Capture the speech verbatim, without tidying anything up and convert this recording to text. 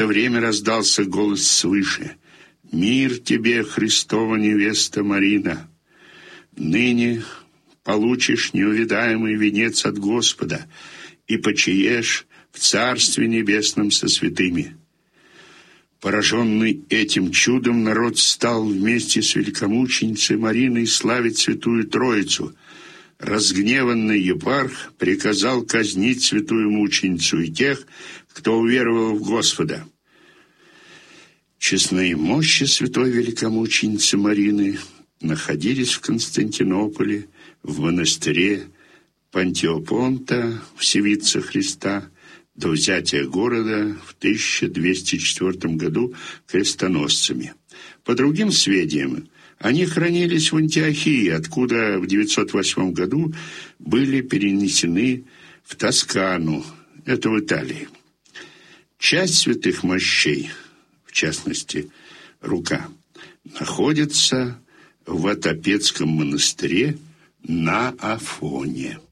это время раздался голос свыше: «Мир тебе, Христова невеста Марина! Ныне получишь неувидаемый венец от Господа и почиешь в Царстве Небесном со святыми». Пораженный этим чудом, народ стал вместе с великомученицей Мариной славить Святую Троицу. Разгневанный епарх приказал казнить святую мученицу и тех, кто уверовал в Господа. Честные мощи святой великомученицы Марины находились в Константинополе, в монастыре Пантиопонта в Севице Христа до взятия города в тысяча двести четвёртом году крестоносцами. По другим сведениям, они хранились в Антиохии, откуда в девятьсот восьмом году были перенесены в Тоскану, это в Италии. Часть святых мощей, в частности, рука, находится в Отопецком монастыре на Афоне.